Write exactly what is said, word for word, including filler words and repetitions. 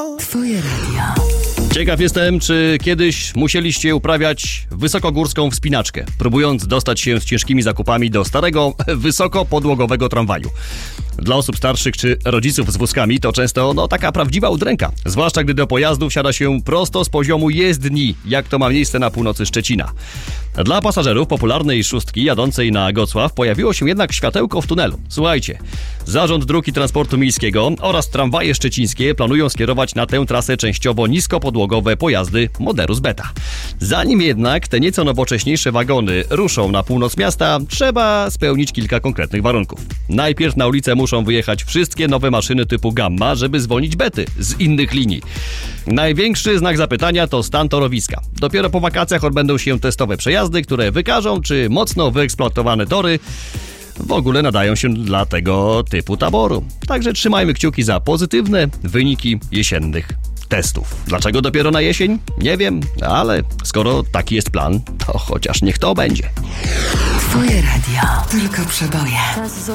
Twoje radio. Ciekaw jestem, czy kiedyś musieliście uprawiać wysokogórską wspinaczkę, próbując dostać się z ciężkimi zakupami do starego, wysokopodłogowego tramwaju. Dla osób starszych czy rodziców z wózkami to często no, taka prawdziwa udręka, zwłaszcza gdy do pojazdu wsiada się prosto z poziomu jezdni, jak to ma miejsce na północy Szczecina. Dla pasażerów popularnej szóstki jadącej na Gocław pojawiło się jednak światełko w tunelu. Słuchajcie, Zarząd Dróg i Transportu Miejskiego oraz tramwaje szczecińskie planują skierować na tę trasę częściowo niskopodłogowe pojazdy Moderus Beta. Zanim jednak te nieco nowocześniejsze wagony ruszą na północ miasta, trzeba spełnić kilka konkretnych warunków. Najpierw na ulicę muszą wyjechać wszystkie nowe maszyny typu Gamma, żeby zwolnić Bety z innych linii. Największy znak zapytania to stan torowiska. Dopiero po wakacjach odbędą się testowe przejazdy, które wykażą, czy mocno wyeksploatowane tory w ogóle nadają się dla tego typu taboru. Także trzymajmy kciuki za pozytywne wyniki jesiennych testów. Dlaczego dopiero na jesień? Nie wiem, ale skoro taki jest plan, to chociaż niech to będzie. Twoje radio. Tylko przeboje.